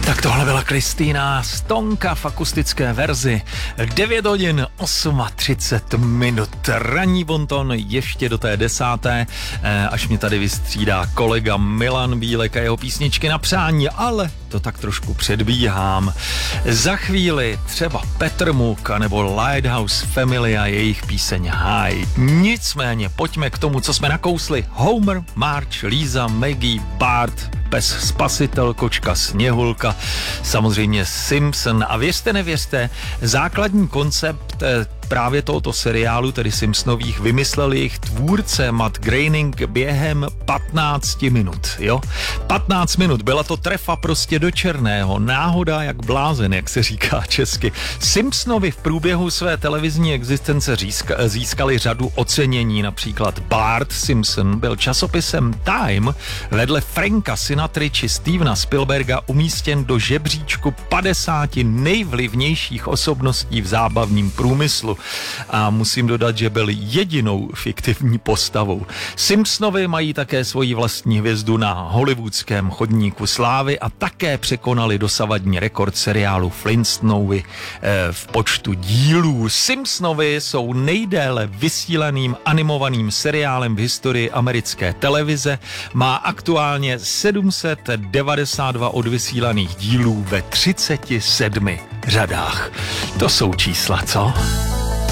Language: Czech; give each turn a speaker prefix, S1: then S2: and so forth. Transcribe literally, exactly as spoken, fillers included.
S1: Tak tohle byla Kristýna Stonka v akustické verzi. devět hodin třicet osm minut. Ranní bonton ještě do té desáté, až mě tady vystřídá kolega Milan Bílek a jeho písničky na přání, ale to tak trošku předbíhám. Za chvíli třeba Petr Muk nebo Lighthouse Family a jejich píseň High. Nicméně pojďme k tomu, co jsme nakousli. Homer, Marge, Lisa, Maggie, Bart, pes Spasitel, kočka Sněhulka, samozřejmě Simpson. A věřte, nevěřte, základní koncept právě tohoto seriálu, tedy Simpsonových, vymyslel jejich tvůrce Matt Groening během patnáct minut, jo? patnáct minut, byla to trefa prostě do černého, náhoda jak blázen, jak se říká česky. Simpsonovi v průběhu své televizní existence získa, získali řadu ocenění, například Bart Simpson byl časopisem Time vedle Franka Sinatry či Stevena Spielberga umístěn do žebříčku padesáti nejvlivnějších osobností v zábavním průmyslu. A musím dodat, že byl jedinou fiktivní postavou. Simpsonovi mají také svoji vlastní hvězdu na hollywoodském chodníku slávy a také překonali dosavadní rekord seriálu Flintstonovi v počtu dílů. Simpsonovi jsou nejdéle vysílaným animovaným seriálem v historii americké televize. Má aktuálně sedm set devadesát dva odvysílaných dílů ve třiceti sedmi řadách. To jsou čísla, co?